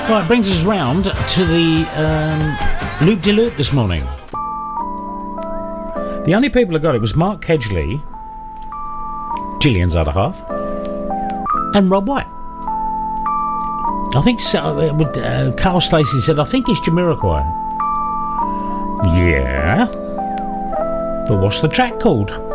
Well, it brings us round to the Loop de Loop this morning. The only people who got it was Mark Kedgley, Gillian's other half, and Rob White. I think so. Carl Stacey said, I think it's Jamiroquai. Yeah. But what's the track called?